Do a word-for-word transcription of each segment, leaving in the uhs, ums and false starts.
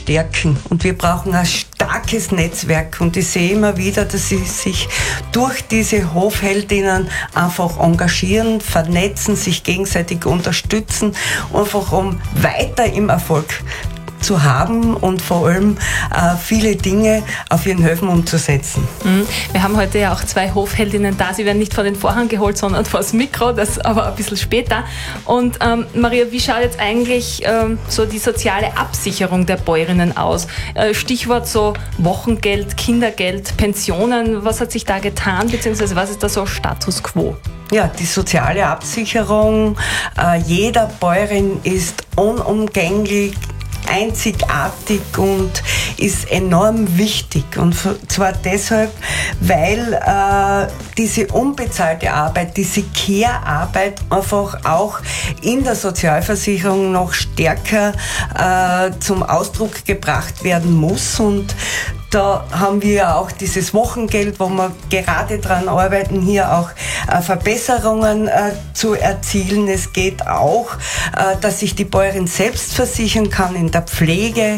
stärken. Und wir brauchen ein starkes Netzwerk. Und ich sehe immer wieder, dass sie sich durch diese Hofheldinnen einfach engagieren, vernetzen, sich gegenseitig unterstützen, einfach um weiter im Erfolg zu haben und vor allem äh, viele Dinge auf ihren Höfen umzusetzen. Mhm. Wir haben heute ja auch zwei Hofheldinnen da. Sie werden nicht vor den Vorhang geholt, sondern vor das Mikro, das aber ein bisschen später. Und ähm, Maria, wie schaut jetzt eigentlich ähm, so die soziale Absicherung der Bäuerinnen aus? Äh, Stichwort so Wochengeld, Kindergeld, Pensionen. Was hat sich da getan, beziehungsweise was ist da so Status quo? Ja, die soziale Absicherung äh, jeder Bäuerin ist unumgänglich, einzigartig und ist enorm wichtig. Und zwar deshalb, weil äh, diese unbezahlte Arbeit, diese Care-Arbeit einfach auch in der Sozialversicherung noch stärker äh, zum Ausdruck gebracht werden muss. Und da haben wir ja auch dieses Wochengeld, wo wir gerade daran arbeiten, hier auch äh, Verbesserungen äh, zu erzielen. Es geht auch, äh, dass sich die Bäuerin selbst versichern kann in der Pflege, äh,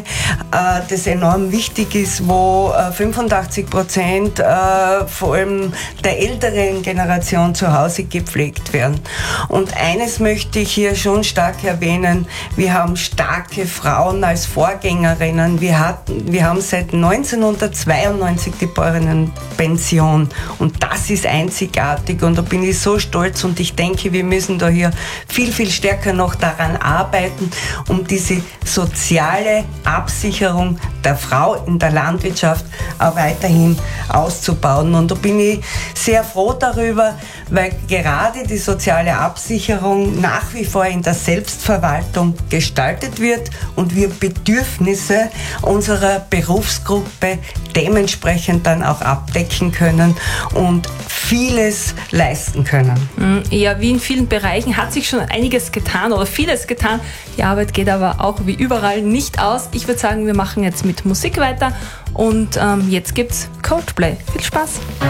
das enorm wichtig ist, wo äh, fünfundachtzig Prozent äh, vor allem der älteren Generation zu Hause gepflegt werden. Und eines möchte ich hier schon stark erwähnen, wir haben starke Frauen als Vorgängerinnen. Wir, hatten, wir haben seit neunzehnhundertzweiundneunzig die Bäuerinnenpension und das ist einzigartig und da bin ich so stolz und ich denke, wir müssen da hier viel, viel stärker noch daran arbeiten, um diese soziale Absicherung der Frau in der Landwirtschaft auch weiterhin auszubauen. Und da bin ich sehr froh darüber, weil gerade die soziale Absicherung nach wie vor in der Selbstverwaltung gestaltet wird und wir Bedürfnisse unserer Berufsgruppe dementsprechend dann auch abdecken können und vieles leisten können. Ja, wie in vielen Bereichen hat sich schon einiges getan oder vieles getan. Die Arbeit geht aber auch wie überall nicht aus. Ich würde sagen, wir machen jetzt mit Musik weiter und ähm, jetzt gibt's Coldplay. Viel Spaß!